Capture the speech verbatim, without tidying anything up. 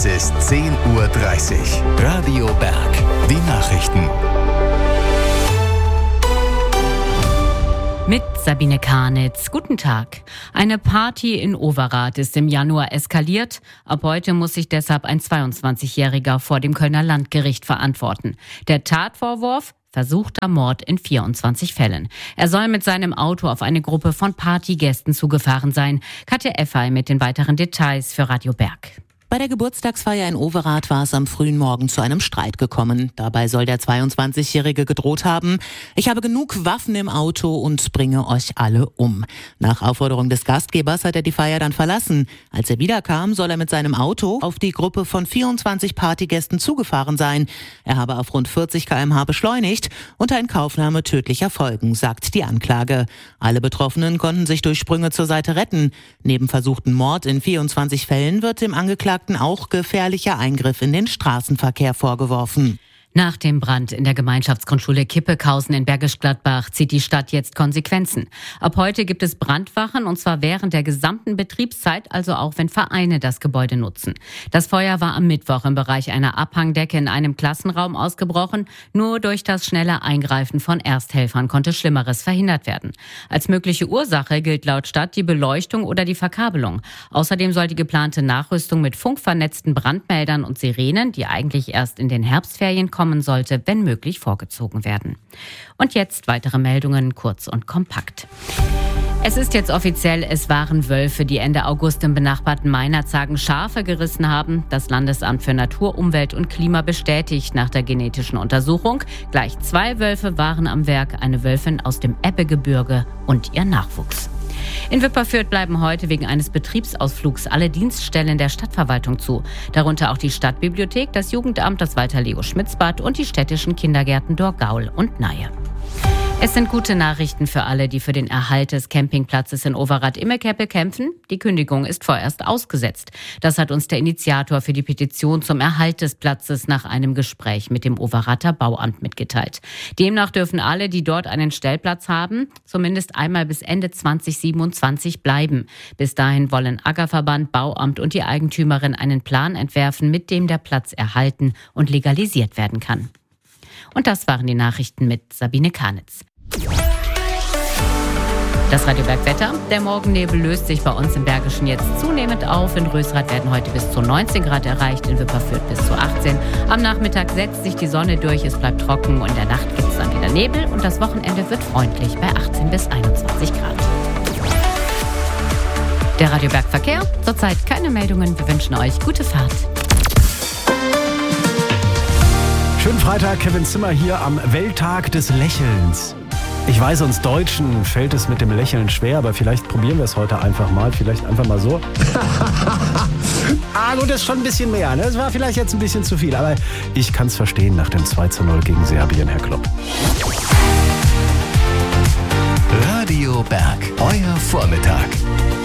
Es ist zehn Uhr dreißig. Radio Berg. Die Nachrichten. Mit Sabine Karnitz. Guten Tag. Eine Party in Overath ist im Januar eskaliert. Ab heute muss sich deshalb ein zweiundzwanzigjähriger vor dem Kölner Landgericht verantworten. Der Tatvorwurf: versuchter Mord in vierundzwanzig Fällen. Er soll mit seinem Auto auf eine Gruppe von Partygästen zugefahren sein. Katja Effay mit den weiteren Details für Radio Berg. Bei der Geburtstagsfeier in Overath war es am frühen Morgen zu einem Streit gekommen. Dabei soll der zweiundzwanzigjährige gedroht haben: Ich habe genug Waffen im Auto und bringe euch alle um. Nach Aufforderung des Gastgebers hat er die Feier dann verlassen. Als er wiederkam, soll er mit seinem Auto auf die Gruppe von vierundzwanzig Partygästen zugefahren sein. Er habe auf rund vierzig Kilometer pro Stunde beschleunigt, unter Inkaufnahme tödlicher Folgen, sagt die Anklage. Alle Betroffenen konnten sich durch Sprünge zur Seite retten. Neben versuchten Mord in vierundzwanzig Fällen wird dem Angeklagten auch gefährlicher Eingriff in den Straßenverkehr vorgeworfen. Nach dem Brand in der Gemeinschaftsgrundschule Kippekhausen in Bergisch Gladbach zieht die Stadt jetzt Konsequenzen. Ab heute gibt es Brandwachen, und zwar während der gesamten Betriebszeit, also auch wenn Vereine das Gebäude nutzen. Das Feuer war am Mittwoch im Bereich einer Abhangdecke in einem Klassenraum ausgebrochen. Nur durch das schnelle Eingreifen von Ersthelfern konnte Schlimmeres verhindert werden. Als mögliche Ursache gilt laut Stadt die Beleuchtung oder die Verkabelung. Außerdem soll die geplante Nachrüstung mit funkvernetzten Brandmeldern und Sirenen, die eigentlich erst in den Herbstferien kommen, kommen sollte, wenn möglich vorgezogen werden. Und jetzt weitere Meldungen, kurz und kompakt. Es ist jetzt offiziell, es waren Wölfe, die Ende August im benachbarten Meinerzhagen Schafe gerissen haben. Das Landesamt für Natur, Umwelt und Klima bestätigt nach der genetischen Untersuchung: Gleich zwei Wölfe waren am Werk, eine Wölfin aus dem Ebbegebirge und ihr Nachwuchs. In Wipperfürth bleiben heute wegen eines Betriebsausflugs alle Dienststellen der Stadtverwaltung zu. Darunter auch die Stadtbibliothek, das Jugendamt, das Walter-Leo-Schmitz-Bad und die städtischen Kindergärten Dorgaul und Naie. Es sind gute Nachrichten für alle, die für den Erhalt des Campingplatzes in Overath-Immekeppel kämpfen. Die Kündigung ist vorerst ausgesetzt. Das hat uns der Initiator für die Petition zum Erhalt des Platzes nach einem Gespräch mit dem Overather Bauamt mitgeteilt. Demnach dürfen alle, die dort einen Stellplatz haben, zumindest einmal bis Ende zweitausendsiebenundzwanzig bleiben. Bis dahin wollen Ackerverband, Bauamt und die Eigentümerin einen Plan entwerfen, mit dem der Platz erhalten und legalisiert werden kann. Und das waren die Nachrichten mit Sabine Karnitz. Das Radio Berg Wetter. Der Morgennebel löst sich bei uns im Bergischen jetzt zunehmend auf. In Rösrath werden heute bis zu neunzehn Grad erreicht, in Wipperfürth bis zu achtzehn. Am Nachmittag setzt sich die Sonne durch, es bleibt trocken und in der Nacht gibt es dann wieder Nebel. Und das Wochenende wird freundlich bei achtzehn bis einundzwanzig Grad. Der Radio Berg Verkehr. Zurzeit keine Meldungen. Wir wünschen euch gute Fahrt. Schönen Freitag, Kevin Zimmer hier am Welttag des Lächelns. Ich weiß, uns Deutschen fällt es mit dem Lächeln schwer, aber vielleicht probieren wir es heute einfach mal. Vielleicht einfach mal so. Ah gut, das ist schon ein bisschen mehr. Ne? Das war vielleicht jetzt ein bisschen zu viel, aber ich kann es verstehen nach dem zwei zu null gegen Serbien, Herr Klopp. Radio Berg, euer Vormittag.